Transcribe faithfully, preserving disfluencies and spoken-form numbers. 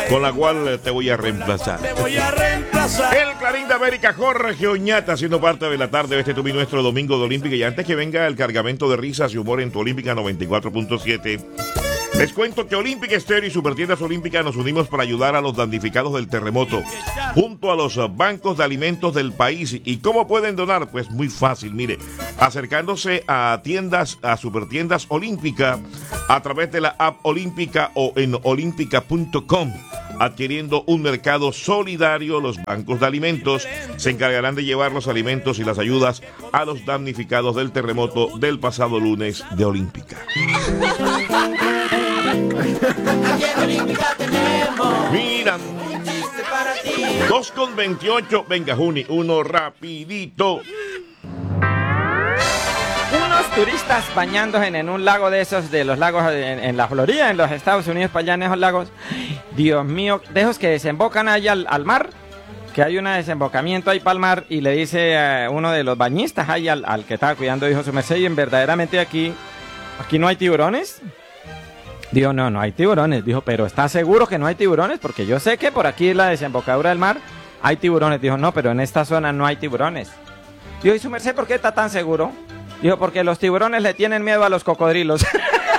con la cual te voy a reemplazar. Te voy a reemplazar. El Clarín de América, Jorge Oñata, haciendo parte de la tarde de este tu y nuestro domingo de Olímpica. Y antes que venga el cargamento de risas y humor en tu Olímpica noventa y cuatro punto siete, les cuento que Olímpica Estéreo y Supertiendas Olímpicas nos unimos para ayudar a los damnificados del terremoto, junto a los bancos de alimentos del país. ¿Y cómo pueden donar? Pues muy fácil, mire, acercándose a tiendas, a Supertiendas Olímpica, a través de la app Olímpica o en olímpica punto com. Adquiriendo un mercado solidario, los bancos de alimentos se encargarán de llevar los alimentos y las ayudas a los damnificados del terremoto del pasado lunes de Olímpica. Mira, dos con veintiocho, venga Juni, uno rapidito. Unos turistas bañándose en un lago de esos, de los lagos en, en la Florida, en los Estados Unidos, para allá en esos lagos. Dios mío, de esos que desembocan allá al, al mar, que hay un desembocamiento ahí para el mar, y le dice a uno de los bañistas ahí al, al que estaba cuidando, dijo su merced, y en verdaderamente aquí, aquí no hay tiburones. Dijo, no, no hay tiburones. Dijo, pero ¿está seguro que no hay tiburones? Porque yo sé que por aquí en la desembocadura del mar hay tiburones. Dijo, no, pero en esta zona no hay tiburones. Dijo, ¿y su merced por qué está tan seguro? Dijo, porque los tiburones le tienen miedo a los cocodrilos.